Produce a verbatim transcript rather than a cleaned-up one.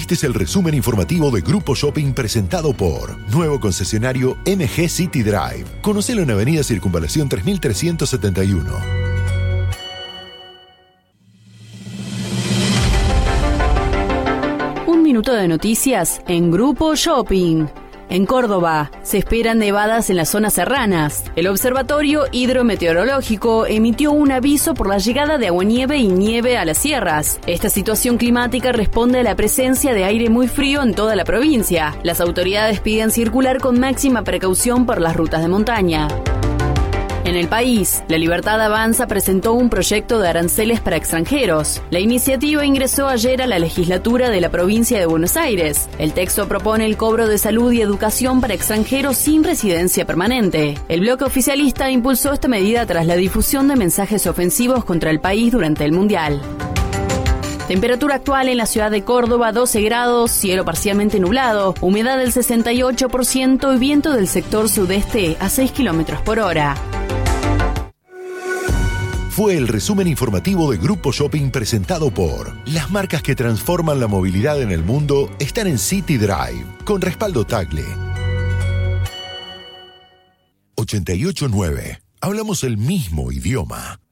Este es el resumen informativo de Grupo Shopping presentado por nuevo concesionario M G City Drive. Conocelo en Avenida Circunvalación tres mil trescientos setenta y uno. Un minuto de noticias en Grupo Shopping. En Córdoba, se esperan nevadas en las zonas serranas. El Observatorio Hidrometeorológico emitió un aviso por la llegada de aguanieve y nieve a las sierras. Esta situación climática responde a la presencia de aire muy frío en toda la provincia. Las autoridades piden circular con máxima precaución por las rutas de montaña. En el país, La Libertad Avanza presentó un proyecto de aranceles para extranjeros. La iniciativa ingresó ayer a la legislatura de la provincia de Buenos Aires. El texto propone el cobro de salud y educación para extranjeros sin residencia permanente. El bloque oficialista impulsó esta medida tras la difusión de mensajes ofensivos contra el país durante el Mundial. Temperatura actual en la ciudad de Córdoba, doce grados, cielo parcialmente nublado, humedad del sesenta y ocho por ciento y viento del sector sudeste a seis kilómetros por hora. Fue el resumen informativo de Grupo Shopping presentado por las marcas que transforman la movilidad en el mundo están en City Drive, con respaldo Tagle. ochenta y ocho nueve. Hablamos el mismo idioma.